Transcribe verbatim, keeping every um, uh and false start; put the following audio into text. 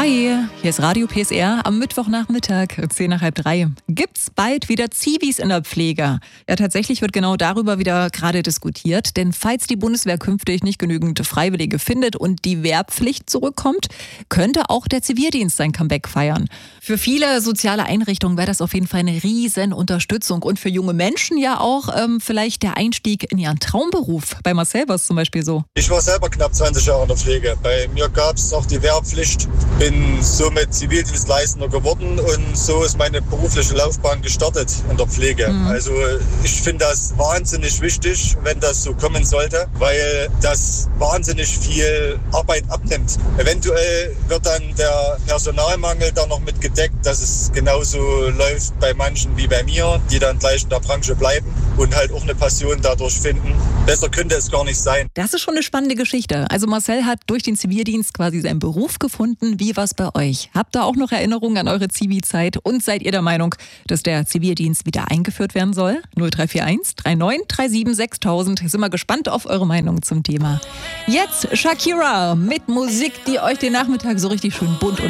Hi, hier ist Radio P S R am Mittwochnachmittag, zehn nach halb drei. Gibt's bald wieder Zivis in der Pflege? Ja, tatsächlich wird genau darüber wieder gerade diskutiert, denn falls die Bundeswehr künftig nicht genügend Freiwillige findet und die Wehrpflicht zurückkommt, könnte auch der Zivildienst sein Comeback feiern. Für viele soziale Einrichtungen wäre das auf jeden Fall eine riesen Unterstützung und für junge Menschen ja auch ähm, vielleicht der Einstieg in ihren Traumberuf. Bei Marcel war es zum Beispiel so. Ich war selber knapp zwanzig Jahre in der Pflege. Bei mir gab es auch die Wehrpflicht. Bin somit Zivildienstleistender geworden und so ist meine berufliche Laufbahn gestartet in der Pflege. Mhm. Also ich finde das wahnsinnig wichtig, wenn das so kommen sollte, weil das wahnsinnig viel Arbeit abnimmt. Eventuell wird dann der Personalmangel da noch mit gedeckt, dass es genauso läuft bei manchen wie bei mir, die dann gleich in der Branche bleiben und halt auch eine Passion dadurch finden. Besser könnte es gar nicht sein. Das ist schon eine spannende Geschichte. Also Marcel hat durch den Zivildienst quasi seinen Beruf gefunden. Wie war's bei euch? Habt ihr auch noch Erinnerungen an eure Zivi-Zeit? Und seid ihr der Meinung, dass der Zivildienst wieder eingeführt werden soll? null drei vier eins drei neun drei sieben sechstausend. Sind wir gespannt auf eure Meinung zum Thema. Jetzt Shakira mit Musik, die euch den Nachmittag so richtig schön bunt und